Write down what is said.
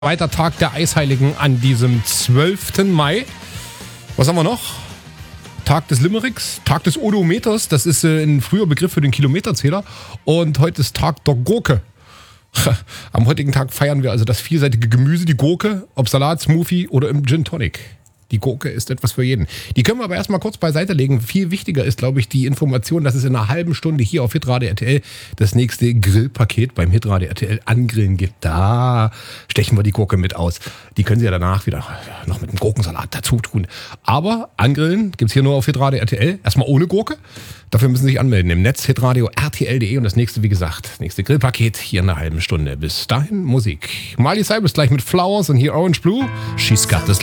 Zweiter Tag der Eisheiligen an diesem 12. Mai. Was haben wir noch? Tag des Limericks, Tag des Odometers, das ist ein früher Begriff für den Kilometerzähler. Und heute ist Tag der Gurke. Am heutigen Tag feiern wir also das vielseitige Gemüse, die Gurke, ob Salat, Smoothie oder im Gin Tonic. Die Gurke ist etwas für jeden. Die können wir aber erstmal kurz beiseite legen. Viel wichtiger ist, glaube ich, die Information, dass es in einer halben Stunde hier auf Hitradio RTL das nächste Grillpaket beim Hitradio RTL Angrillen gibt. Da stechen wir die Gurke mit aus. Die können Sie ja danach wieder noch mit einem Gurkensalat dazu tun. Aber Angrillen gibt es hier nur auf Hitradio RTL. Erstmal ohne Gurke. Dafür müssen Sie sich anmelden im Netz hitradio rtl.de. Und das nächste, wie gesagt, das nächste Grillpaket hier in einer halben Stunde. Bis dahin Musik. Miley Cyrus gleich mit Flowers und hier Orange Blue. She's got this